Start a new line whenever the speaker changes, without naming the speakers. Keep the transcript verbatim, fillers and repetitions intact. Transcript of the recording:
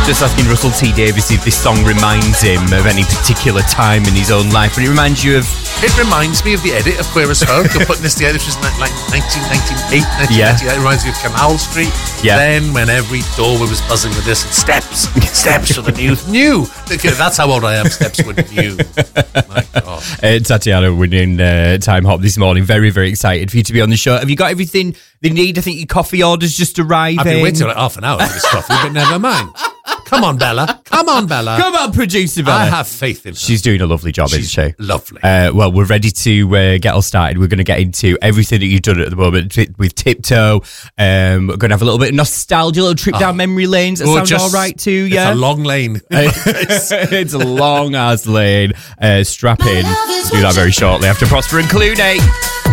just asking Russell T Davies if this song reminds him of any particular time in his own life, but it reminds you of...
It reminds me of the edit of Queer as Folk. You're putting this together, which was like nineteen ninety-eight, nineteen ninety-eight.
Yeah.
It reminds me of Canal Street.
Yeah.
Then, when every doorway was buzzing with this, steps, steps for the new, new. That's how old I am. Steps were new. My God.
Uh, Tatiana winning uh, Time Hop this morning. Very, very excited for you to be on the show. Have you got everything they need? I think your coffee orders just arriving.
I've been waiting like half an hour for this coffee, but never mind. Come on, Bella. Come on, Bella.
Come on, producer Bella.
I have faith in her.
She's doing a lovely job,
She's
isn't she?
Lovely.
Uh, well, we're ready to uh, get all started. We're going to get into everything that you've done at the moment t- with Tiptoe. Um, we're going to have a little bit of nostalgia, a little trip down
oh.
memory lanes. That
oh,
sounds
just,
all right too, yeah?
It's a long lane.
It's a long-ass lane. Uh, strap in. We'll do that very shortly after Prosper and Clooney.